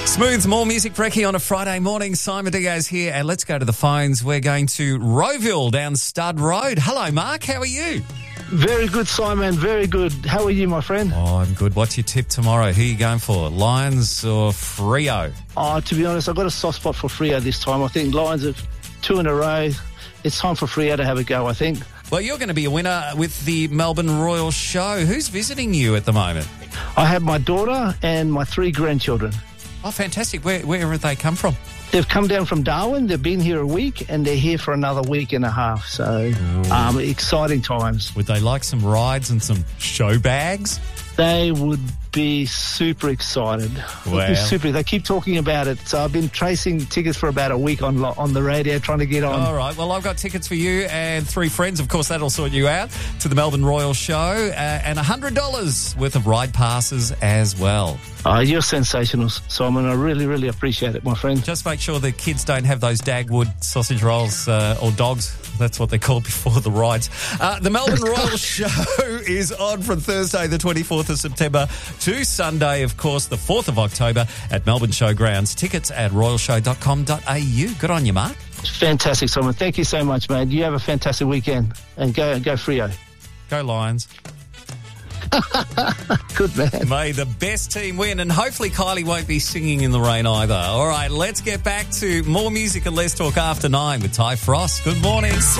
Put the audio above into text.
Smooth, more music brekkie on a Friday morning. Simon Diaz here, and let's go to the phones. We're going to Rowville down Stud Road. Hello, Mark. How are you? Very good, Simon. Very good. How are you, my friend? Oh, I'm good. What's your tip tomorrow? Who are you going for, Lions or Freo? Oh, to be honest, I've got a soft spot for Freo this time. I think Lions have 2 in a row. It's time for Freo to have a go, I think. Well, you're going to be a winner with the Melbourne Royal Show. Who's visiting you at the moment? I have my daughter and my 3 grandchildren. Oh, fantastic. Where have they come from? They've come down from Darwin. They've been here a week, and they're here for another week and a half. So, exciting times. Would they like some rides and some show bags? They would be super excited. Wow. Super. They keep talking about it. So I've been tracing tickets for about a week on the radio, trying to get on. All right. Well, I've got tickets for you and 3 friends. Of course, that'll sort you out to the Melbourne Royal Show, and $100 worth of ride passes as well. You're sensational, Simon. I really, really appreciate it, my friend. Just make sure the kids don't have those Dagwood sausage rolls or dogs. That's what they're called before the rides. The Melbourne Royal Show is on from Thursday, the 24th of September to Sunday, of course, the 4th of October at Melbourne Showgrounds. Tickets at royalshow.com.au. Good on you, Mark. Fantastic, Simon. Thank you so much, mate. You have a fantastic weekend. And go Freo. Go Lions. Good man. May the best team win, and hopefully Kylie won't be singing in the rain either. All right, let's get back to more music and less talk after 9 with Ty Frost. Good morning.